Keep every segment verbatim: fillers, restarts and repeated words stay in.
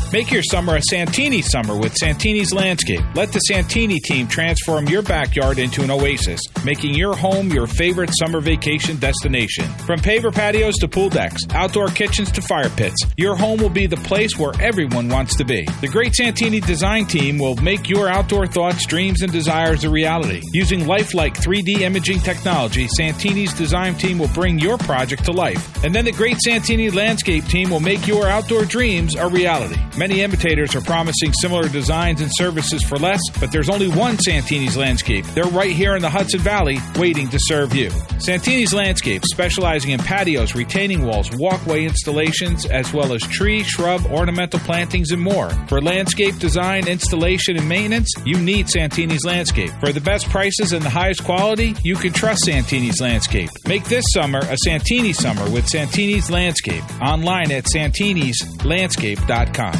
Make your summer a Santini summer with Santini's Landscape. Let the Santini team transform your backyard into an oasis, making your home your favorite summer vacation destination. From paver patios to pool decks, outdoor kitchens to fire pits, your home will be the place where everyone wants to be. The great Santini design team will make your outdoor thoughts, dreams, and desires a reality. Using lifelike three D imaging technology, Santini's design team will bring your project to life. And then the great Santini Landscape team will make your outdoor dreams a reality. Many imitators are promising similar designs and services for less, but there's only one Santini's Landscape. They're right here in the Hudson Valley, waiting to serve you. Santini's Landscape, specializing in patios, retaining walls, walkway installations, as well as tree, shrub, ornamental plantings, and more. For landscape design, installation, and maintenance, you need Santini's Landscape. For the best prices and the highest quality, you can trust Santini's Landscape. Make this summer a Santini summer with Santini's Landscape. Online at santinis landscape dot com.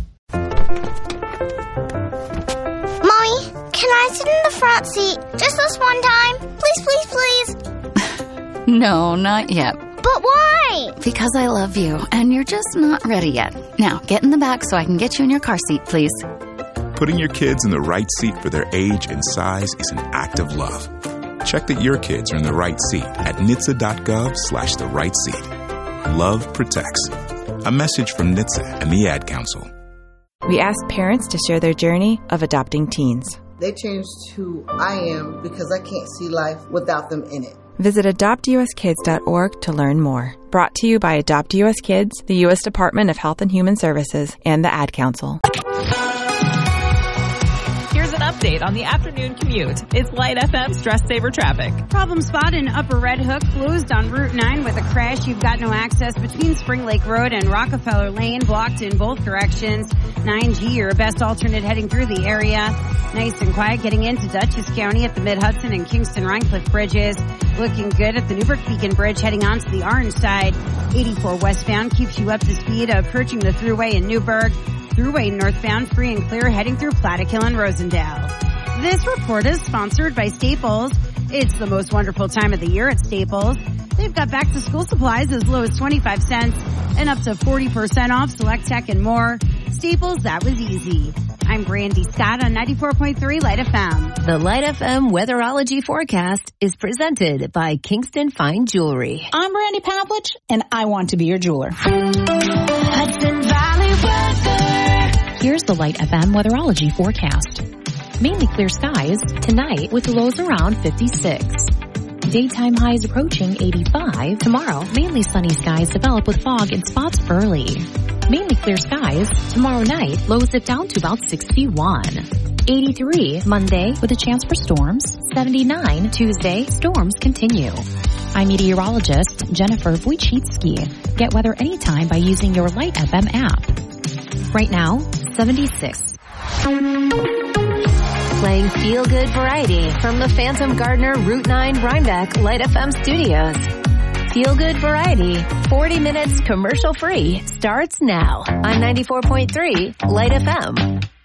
Can I sit in the front seat just this one time? Please, please, please. No, not yet. But why? Because I love you, and you're just not ready yet. Now, get in the back so I can get you in your car seat, please. Putting your kids in the right seat for their age and size is an act of love. Check that your kids are in the right seat at N H T S A dot gov slash the right seat. Love protects. A message from N H T S A and the Ad Council. We ask parents to share their journey of adopting teens. They changed who I am because I can't see life without them in it. Visit adopt u s kids dot org to learn more. Brought to you by Adopt U S Kids, the U S Department of Health and Human Services, and the Ad Council. Here's an update on the afternoon commute. It's Light F M Stress Saver Traffic. Problem spot in Upper Red Hook, closed on Route nine with a crash. You've got no access between Spring Lake Road and Rockefeller Lane, blocked in both directions. nine G, your best alternate heading through the area. Nice and quiet getting into Dutchess County at the Mid-Hudson and Kingston-Rhinecliff bridges. Looking good at the Newburgh Beacon Bridge heading onto the orange side. eighty-four westbound keeps you up to speed approaching the Thruway in Newburgh. Thruway northbound free and clear heading through Plattekill and Rosendale. This report is sponsored by Staples. It's the most wonderful time of the year at Staples. They've got back to school supplies as low as twenty-five cents and up to forty percent off select tech and more. Staples, that was easy. I'm Brandy Scott on ninety-four point three Light F M. The Light F M weatherology forecast is presented by Kingston Fine Jewelry. I'm Brandy Pavlich, and I want to be your jeweler. Hudson Valley weather. Here's the Light F M weatherology forecast. Mainly clear skies tonight with lows around fifty-six. Daytime highs approaching eighty-five. Tomorrow, mainly sunny skies develop with fog in spots early. Mainly clear skies. Tomorrow night, lows dip down to about sixty-one. eighty-three Monday with a chance for storms. seventy-nine Tuesday, storms continue. I'm meteorologist Jennifer Wojcicki. Get weather anytime by using your Light F M app. Right now, seventy-six. Playing feel-good variety from the Phantom Gardener Route nine Rhinebeck Light F M studios. Feel-good variety, forty minutes commercial-free, starts now on ninety-four point three Light F M.